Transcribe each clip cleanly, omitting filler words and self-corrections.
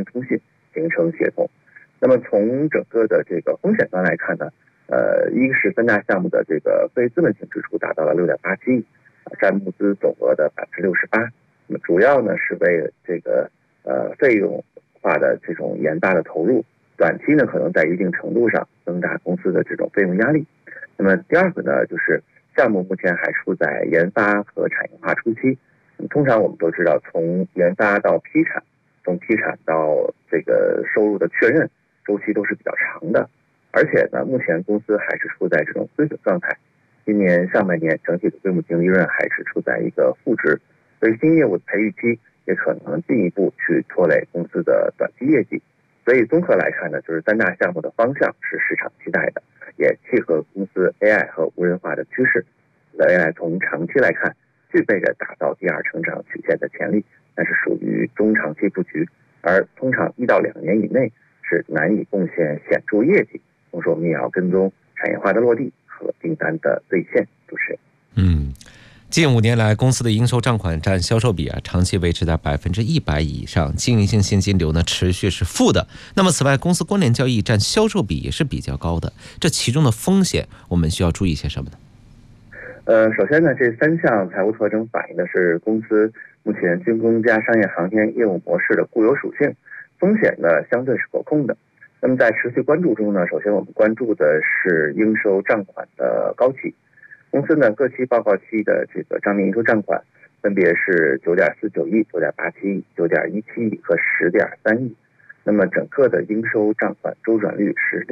通信形成协同。那么从整个的这个风险端来看呢，一个是3大项目的这个非资本性支出达到了6.87亿，占募资总额的68%。那么主要呢是为这个费用化的这种研发的投入，短期呢可能在一定程度上增大公司的这种费用压力。那么第二个呢，就是项目目前还处在研发和产业化初期。通常我们都知道，从研发到批产，从批产到这个收入的确认，周期都是比较长的。而且呢，目前公司还是处在这种亏损状态，今年上半年整体的规模净利润还是处在一个负值，所以新业务的培育期也可能进一步去拖累公司的短期业绩。所以综合来看呢，就是3大项目的方向是市场期待的，也契合公司 AI 和无人化的趋势。AI 从长期来看，具备着打造第2成长曲线的潜力，但是属于中长期布局，而通常1到2年以内是难以贡献显著业绩。同时，我们也要跟踪产业化的落地和订单的兑现。主持人， 近5年来，公司的应收账款占销售比长期维持在100%以上，经营性现金流呢持续是负的。那么此外，公司关联交易占销售比也是比较高的，这其中的风险我们需要注意些什么呢？ 首先呢，这3项财务特征反映的是公司目前军工加商业航天业务模式的固有属性，风险呢相对是可控的。那么在持续关注中呢，首先我们关注的是应收账款的高企。公司呢各期报告期的这个账面应收账款分别是9.49亿、9.87亿、9.17亿和10.3亿。那么整个的应收账款周转率是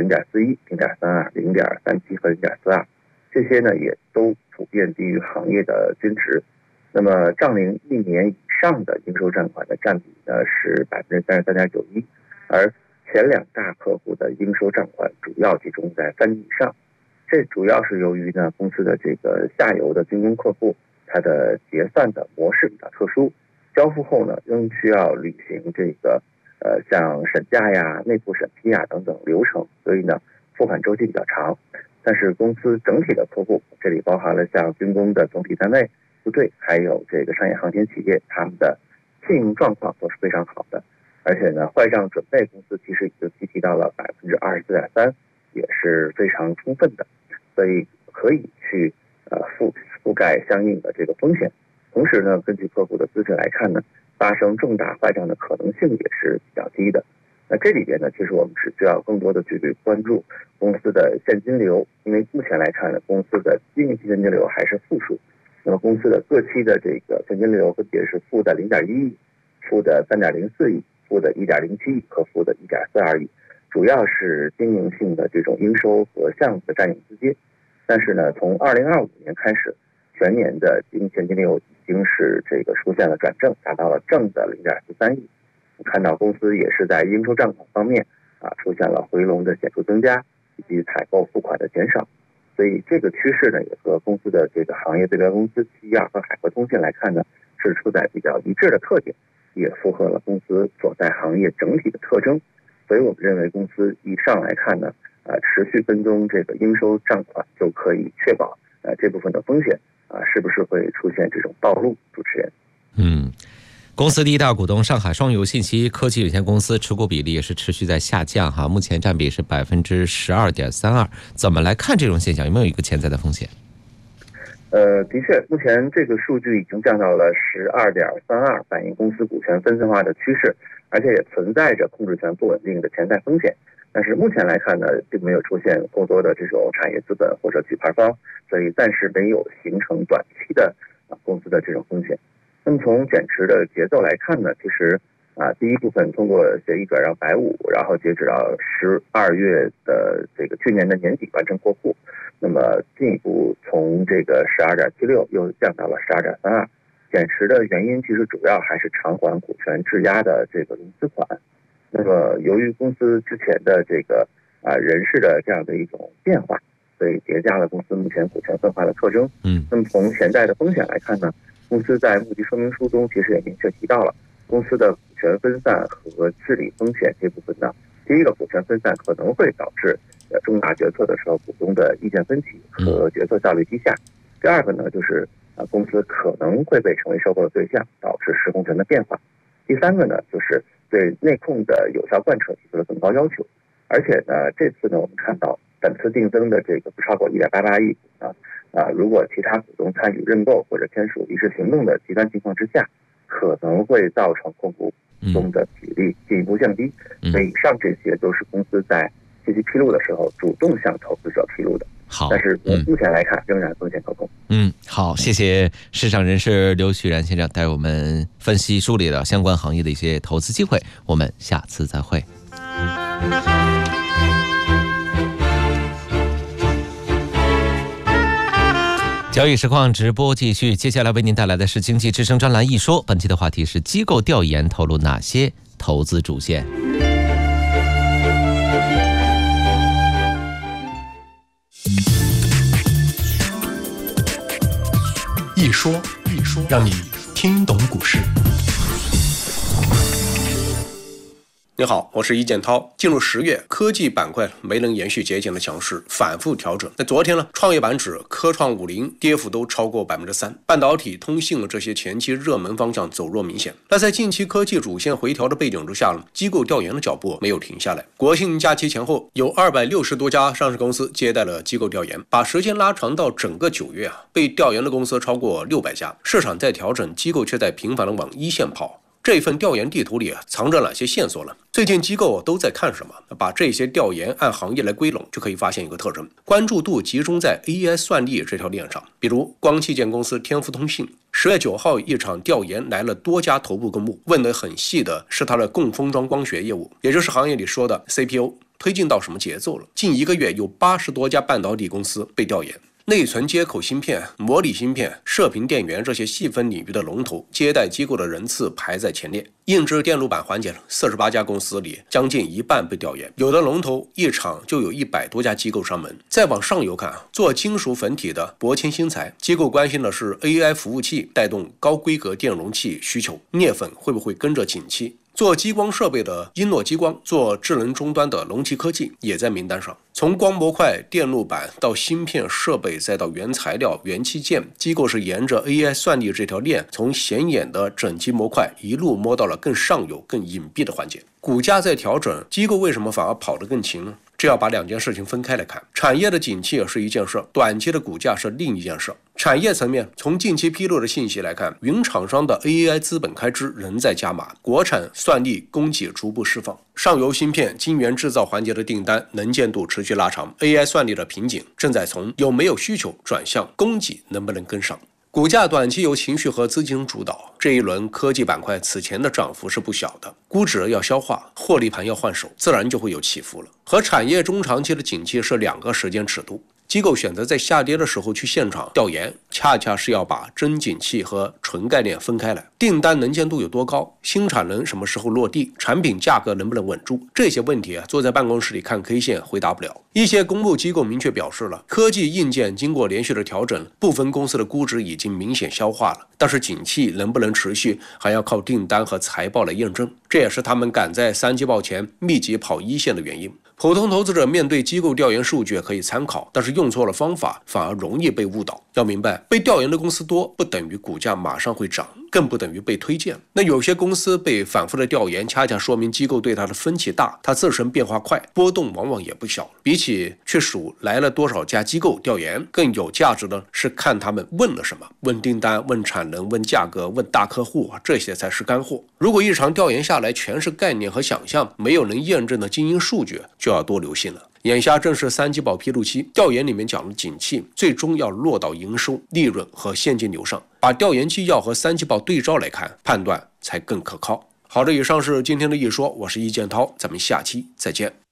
0.41、0.32、0.37和0.42，这些呢也都普遍低于行业的均值。那么账龄1年以上的应收账款的占比呢是33.91%，而前2大客户的应收账款主要集中在3年以上。这主要是由于呢公司的这个下游的军工客户，它的结算的模式比较特殊，交付后呢仍需要履行这个像审价呀、内部审批呀等等流程，所以呢付款周期比较长。但是公司整体的客户，这里包含了像军工的总体单位、部队，还有这个商业航天企业，他们的信用状况都是非常好的。而且呢，坏账准备公司其实已经提到了24.3%，也是非常充分的，所以可以去覆盖相应的这个风险。同时呢，根据客户的资质来看呢，发生重大坏账的可能性也是比较低的。那这里边呢，其实我们是需要更多的去关注公司的现金流，因为目前来看呢，公司的经营期现金流还是负数。那么公司的各期的这个现金流分别是负的0.1亿、负的3.04亿、负的1.07亿和负的1.42亿，主要是经营性的这种应收和项目的占有资金。但是呢，从2025年开始，全年的经营现金流已经是这个出现了转正，达到了正的0.43亿。看到公司也是在应收账款方面出现了回笼的显著增加，以及采购付款的减少。所以这个趋势呢，也和公司的这个行业对标公司712和海科通信来看呢，是处在比较一致的特点，也符合了公司所在行业整体的特征。所以我们认为公司以上来看呢，持续跟踪这个应收账款就可以确保这部分的风险是不是会出现这种暴露。主持人， 公司第一大股东上海双游信息科技有限公司持股比例也是持续在下降目前占比是12.32%。怎么来看这种现象？有没有一个潜在的风险？ 的确，目前这个数据已经降到了12.32%，反映公司股权分散化的趋势，而且也存在着控制权不稳定的潜在风险。但是目前来看呢，并没有出现过多的这种产业资本或者举牌方，所以暂时没有形成短期的公司的这种风险。那么从减持的节奏来看呢，其实第一部分通过协议转让150，然后截止到12月的这个去年的年底完成过户。那么进一步从这个12.76又降到了12.32，减持的原因其实主要还是偿还股权质押的这个融资款。那么由于公司之前的这个人事的这样的一种变化，所以叠加了公司目前股权分化的特征。那么从潜在的风险来看呢，公司在募集说明书中其实也明确提到了公司的股权分散和治理风险这部分呢。第一个，股权分散可能会导致重大决策的时候股东的意见分歧和决策效率低下。第二个呢，就是公司可能会被成为收购的对象，导致实控权的变化。第三个呢，就是对内控的有效贯彻提出了更高要求。而且呢，这次呢，我们看到本次定增的这个不超过1.88亿股呢，如果其他股东参与认购或者签署离世行动的极端情况之下，可能会造成控股中的比例进一步降低。所以以上这些都是公司在信息披露的时候主动向投资者披露的。 好， 但是目前来看仍然风险可控。 好，谢谢市场人士刘旭然先生带我们分析梳理了相关行业的一些投资机会，我们下次再会。交易实况直播继续，接下来为您带来的是经济之声专栏一说，本期的话题是机构调研透露哪些投资主线。 一说，让你听懂股市。你好，我是易建涛。进入10月，科技板块没能延续节前的强势，反复调整。那昨天呢，创业板指、科创50跌幅都超过3%，半导体、通信这些前期热门方向走弱明显。那在近期科技主线回调的背景之下呢，机构调研的脚步没有停下来。国庆假期前后，有260多家上市公司接待了机构调研，把时间拉长到整个9月被调研的公司超过600家。市场在调整，机构却在频繁地往一线跑。这份调研地图里藏着哪些线索呢？最近机构都在看什么？把这些调研按行业来归拢，就可以发现一个特征：关注度集中在 AI 算力这条链上。比如光器件公司天福通信，10月9号一场调研来了多家头部公募，问得很细的是它的共封装光学业务，也就是行业里说的 CPU 推进到什么节奏了。近1个月有80多家半导体公司被调研。内存接口芯片、模拟芯片、射频电源这些细分领域的龙头接待机构的人次排在前列。印制电路板环节48家公司里将近一半被调研，有的龙头一场就有100多家机构上门。再往上游看，做金属粉体的博清新材，机构关心的是 AI 服务器带动高规格电容器需求，镍粉会不会跟着景气？做激光设备的英诺激光，做智能终端的龙旗科技也在名单上。从光模块、电路板到芯片设备，再到原材料、元器件，机构是沿着 AI 算力这条链，从显眼的整机模块一路摸到了更上游、更隐蔽的环节。股价在调整，机构为什么反而跑得更勤呢？这要把2件事情分开来看，产业的景气是一件事，短期的股价是另一件事。产业层面，从近期披露的信息来看，云厂商的 AI 资本开支仍在加码，国产算力供给逐步释放，上游芯片、晶圆制造环节的订单能见度持续拉长， AI 算力的瓶颈正在从有没有需求转向供给能不能跟上。股价短期由情绪和资金主导，这一轮科技板块此前的涨幅是不小的，估值要消化，获利盘要换手，自然就会有起伏了。和产业中长期的景气是2个时间尺度。机构选择在下跌的时候去现场调研，恰恰是要把真景气和纯概念分开来。订单能见度有多高，新产能什么时候落地，产品价格能不能稳住，这些问题坐在办公室里看 K 线回答不了。一些公募机构明确表示了，科技硬件经过连续的调整，部分公司的估值已经明显消化了，但是景气能不能持续，还要靠订单和财报来验证。这也是他们赶在3季报前密集跑一线的原因。普通投资者面对机构调研数据可以参考，但是用错了方法，反而容易被误导。要明白，被调研的公司多，不等于股价马上会涨，更不等于被推荐。那有些公司被反复的调研，恰恰说明机构对它的分歧大，它自身变化快，波动往往也不小。比起去数来了多少家机构调研，更有价值的是看他们问了什么，问订单、问产能、问价格、问大客户，这些才是干货。如果一场调研下来全是概念和想象，没有能验证的经营数据，就要多留心了。眼下正是3季报披露期，调研里面讲的景气最终要落到营收、利润和现金流上，把调研纪要和3季报对照来看，判断才更可靠。好的，以上是今天的一说，我是易建涛，咱们下期再见。